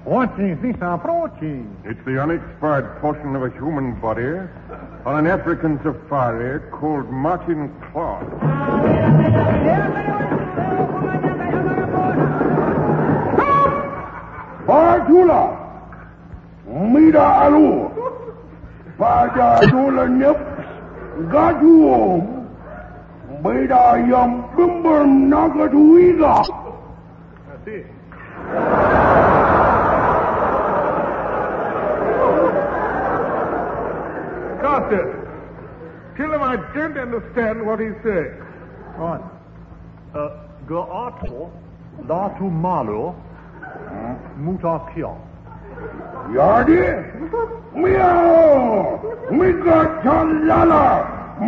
What is this approaching? It's the unexpired portion of a human body on an African safari called Martin Clark. Bajula, Mida Alu, Bajula Nips, Gajuom, Mida Yam Bimber Nagatuiga. That's it. Carter, tell him I don't understand what he's saying. What? Gaato, Latu Malo, Mutakia. Yardi, Meow, Migatalala,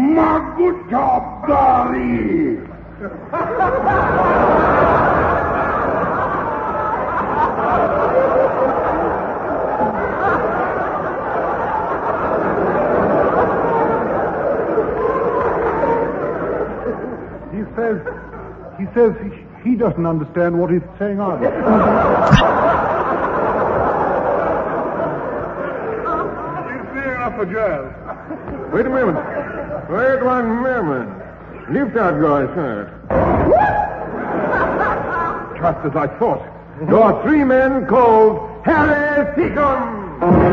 Magutabari. He says he doesn't understand what he's saying either. He's seeing up a jazz. Wait a moment. Wait 1 moment. Lift out, guys, sir. Just as I thought. There are 3 men called Harry Seacombe.